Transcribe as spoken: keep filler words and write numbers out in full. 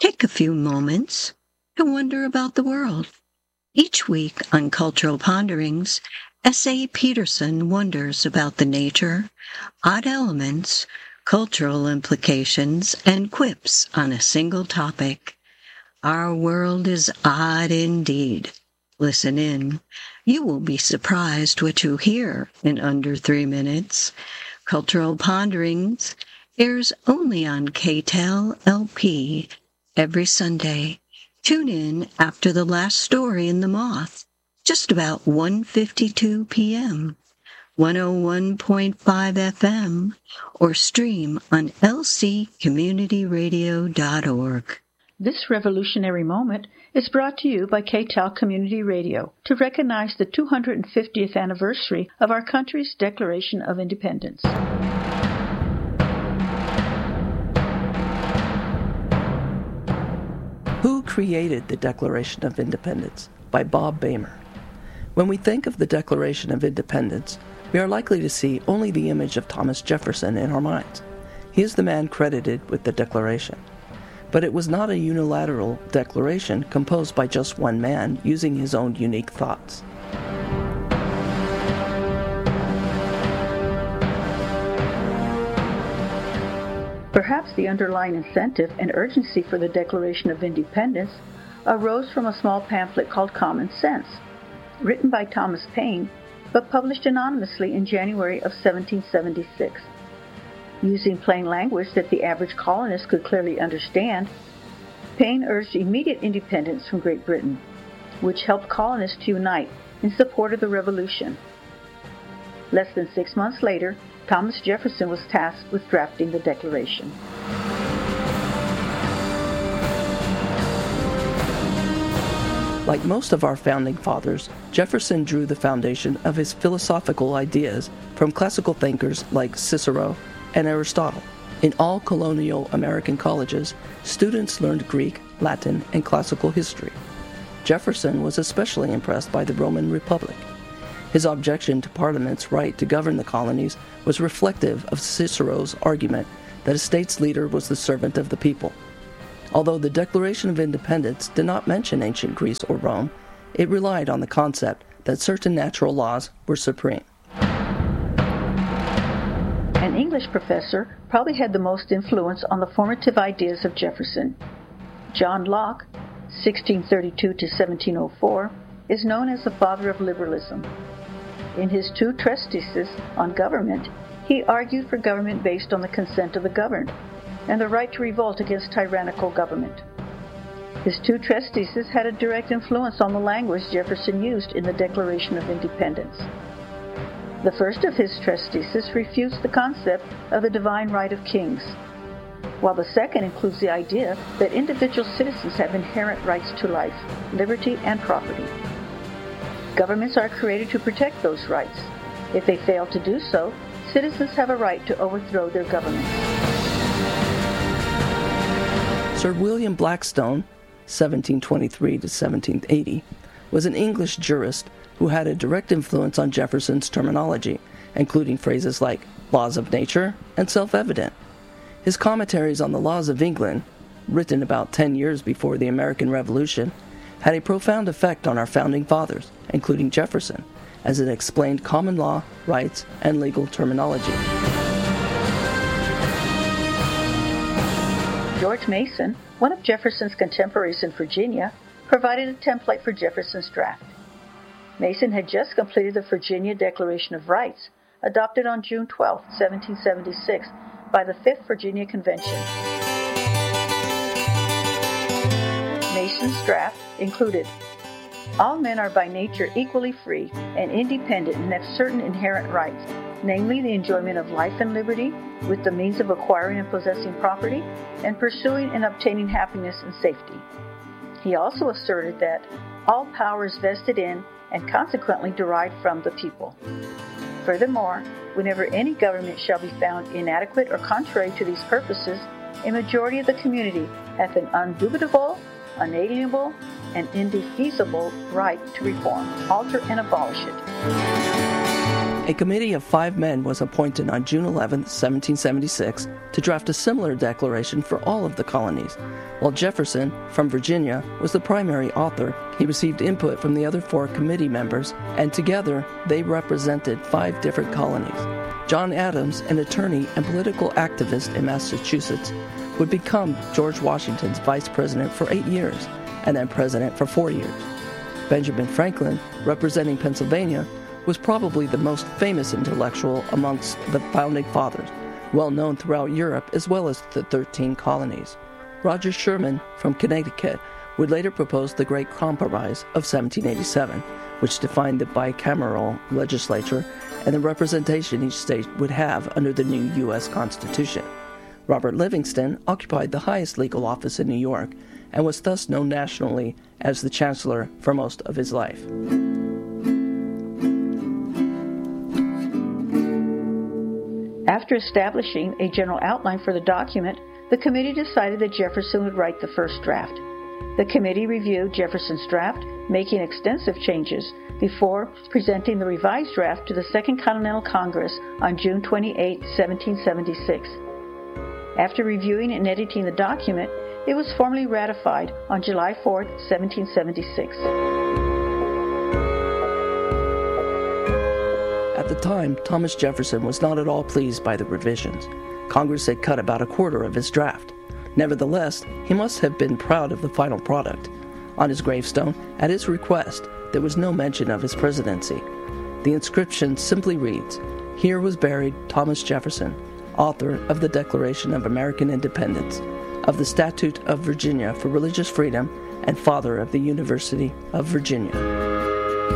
Take a few moments to wonder about the world. Each week on Cultural Ponderings, S A Peterson wonders about the nature, odd elements, cultural implications, and quips on a single topic. Our world is odd indeed. Listen in. You will be surprised what you hear in under three minutes. Cultural Ponderings airs only on K T E L L P every Sunday. Tune in after the last story in The Moth, just about one fifty-two p.m., one oh one point five F M, or stream on L C community radio dot org. This revolutionary moment is brought to you by K T E L Community Radio to recognize the two hundred fiftieth anniversary of our country's Declaration of Independence. Who created the Declaration of Independence? By Bob Boehmer. When we think of the Declaration of Independence, we are likely to see only the image of Thomas Jefferson in our minds. He is the man credited with the Declaration. But it was not a unilateral declaration composed by just one man using his own unique thoughts. Perhaps the underlying incentive and urgency for the Declaration of Independence arose from a small pamphlet called Common Sense, written by Thomas Paine, but published anonymously in January of seventeen seventy-six. Using plain language that the average colonist could clearly understand, Paine urged immediate independence from Great Britain, which helped colonists to unite in support of the Revolution. Less than six months later, Thomas Jefferson was tasked with drafting the Declaration. Like most of our founding fathers, Jefferson drew the foundation of his philosophical ideas from classical thinkers like Cicero and Aristotle. In all colonial American colleges, students learned Greek, Latin, and classical history. Jefferson was especially impressed by the Roman Republic. His objection to Parliament's right to govern the colonies was reflective of Cicero's argument that a state's leader was the servant of the people. Although the Declaration of Independence did not mention ancient Greece or Rome, it relied on the concept that certain natural laws were supreme. An English professor probably had the most influence on the formative ideas of Jefferson. John Locke, sixteen thirty-two to seventeen oh four, is known as the father of liberalism. In his two treatises on government, he argued for government based on the consent of the governed and the right to revolt against tyrannical government. His two treatises had a direct influence on the language Jefferson used in the Declaration of Independence. The first of his treatises refutes the concept of the divine right of kings, while the second includes the idea that individual citizens have inherent rights to life, liberty, and property. Governments are created to protect those rights. If they fail to do so, citizens have a right to overthrow their governments. Sir William Blackstone, seventeen twenty-three to seventeen eighty, was an English jurist who had a direct influence on Jefferson's terminology, including phrases like laws of nature and self-evident. His commentaries on the laws of England, written about ten years before the American Revolution, had a profound effect on our founding fathers, including Jefferson, as it explained common law, rights, and legal terminology. George Mason, one of Jefferson's contemporaries in Virginia, provided a template for Jefferson's draft. Mason had just completed the Virginia Declaration of Rights, adopted on June twelfth, seventeen seventy-six, by the Fifth Virginia Convention. Mason's draft included, all men are by nature equally free and independent and have certain inherent rights, namely the enjoyment of life and liberty, with the means of acquiring and possessing property, and pursuing and obtaining happiness and safety. He also asserted that all power is vested in and consequently derived from the people. Furthermore, whenever any government shall be found inadequate or contrary to these purposes, a majority of the community hath an undubitable, unalienable, and indefeasible right to reform, alter, and abolish it. A committee of five men was appointed on June eleventh, seventeen seventy-six, to draft a similar declaration for all of the colonies. While Jefferson, from Virginia, was the primary author, he received input from the other four committee members, and together they represented five different colonies. John Adams, an attorney and political activist in Massachusetts, would become George Washington's vice president for eight years, and then president for four years. Benjamin Franklin, representing Pennsylvania, was probably the most famous intellectual amongst the Founding Fathers, well known throughout Europe as well as the thirteen colonies. Roger Sherman, from Connecticut, would later propose the Great Compromise of seventeen eighty-seven, which defined the bicameral legislature and the representation each state would have under the new U S Constitution. Robert Livingston occupied the highest legal office in New York and was thus known nationally as the Chancellor for most of his life. After establishing a general outline for the document, the committee decided that Jefferson would write the first draft. The committee reviewed Jefferson's draft, making extensive changes, before presenting the revised draft to the Second Continental Congress on June twenty-eighth, seventeen seventy-six. After reviewing and editing the document, it was formally ratified on July fourth, seventeen seventy-six. At the time, Thomas Jefferson was not at all pleased by the revisions. Congress had cut about a quarter of his draft. Nevertheless, he must have been proud of the final product. On his gravestone, at his request, there was no mention of his presidency. The inscription simply reads, "Here was buried Thomas Jefferson, author of the Declaration of American Independence, of the Statute of Virginia for Religious Freedom, and father of the University of Virginia."